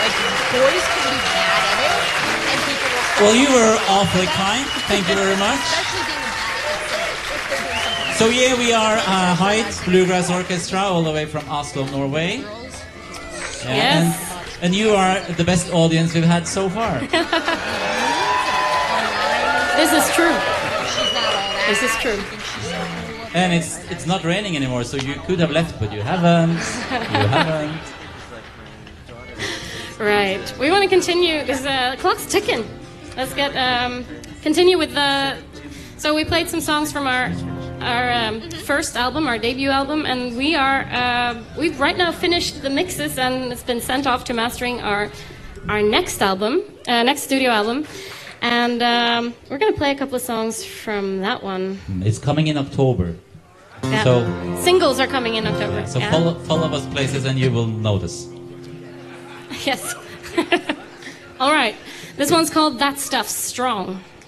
like boys can be bad at it, and people will still Well, you were awfully kind. Thank you very much. especially being bad at it, if they're doing something. So yeah, we are Height Bluegrass Orchestra, all the way from Oslo, Norway. Yeah, Yes. and you are the best audience we've had so far. This is true. She's not all that. This is true. And it's not raining anymore, so you could have left, but you haven't. You haven't. Right. We want to continue because the clock's ticking. Let's get continue with the. So we played some songs from our first album, our debut album, and we've right now finished the mixes and it's been sent off to mastering our next album, next studio album, and we're gonna play a couple of songs from that one. It's coming in October. Yeah. So Singles are coming in October. so yeah. follow us places and you will notice. Yes. All right. This one's called That Stuff's Strong.